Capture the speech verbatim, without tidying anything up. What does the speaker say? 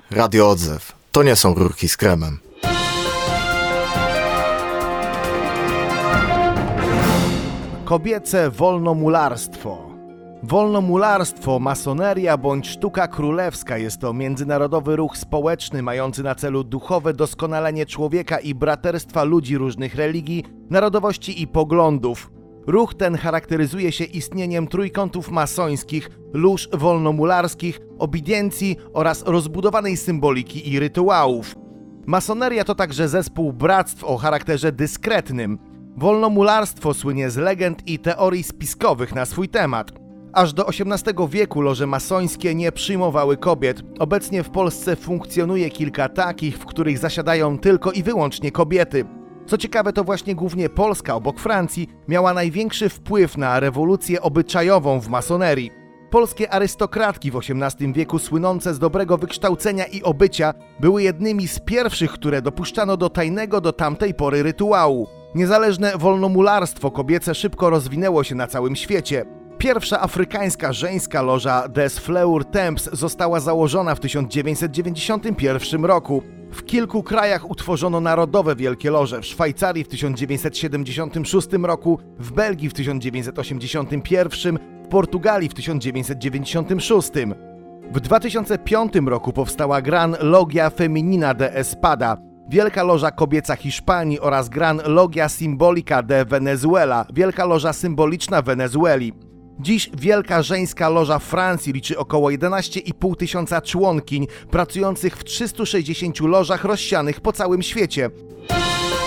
Radio Odzew. To nie są rurki z kremem. Kobiece wolnomularstwo. Wolnomularstwo, masoneria bądź sztuka królewska jest to międzynarodowy ruch społeczny mający na celu duchowe doskonalenie człowieka i braterstwa ludzi różnych religii, narodowości i poglądów. Ruch ten charakteryzuje się istnieniem trójkątów masońskich, lóż wolnomularskich, obidiencji oraz rozbudowanej symboliki i rytuałów. Masoneria to także zespół bractw o charakterze dyskretnym. Wolnomularstwo słynie z legend i teorii spiskowych na swój temat. Aż do osiemnastego wieku loże masońskie nie przyjmowały kobiet. Obecnie w Polsce funkcjonuje kilka takich, w których zasiadają tylko i wyłącznie kobiety. Co ciekawe, to właśnie głównie Polska obok Francji miała największy wpływ na rewolucję obyczajową w masonerii. Polskie arystokratki w osiemnastym wieku słynące z dobrego wykształcenia i obycia były jednymi z pierwszych, które dopuszczano do tajnego do tamtej pory rytuału. Niezależne wolnomularstwo kobiece szybko rozwinęło się na całym świecie. Pierwsza afrykańska żeńska loża Des Fleurs Temps została założona w tysiąc dziewięćset dziewięćdziesiątym pierwszym roku. W kilku krajach utworzono narodowe wielkie loże: w Szwajcarii w tysiąc dziewięćset siedemdziesiątym szóstym roku, w Belgii w tysiąc dziewięćset osiemdziesiątym pierwszym, w Portugalii w tysiąc dziewięćset dziewięćdziesiątym szóstym. W dwa tysiące piątym roku powstała Gran Logia Femenina de Espada, Wielka Loża Kobieca Hiszpanii oraz Gran Logia Simbolica de Venezuela, Wielka Loża Symboliczna Wenezueli. Dziś Wielka Żeńska Loża Francji liczy około jedenaście i pół tysiąca członkiń pracujących w trzystu sześćdziesięciu lożach rozsianych po całym świecie.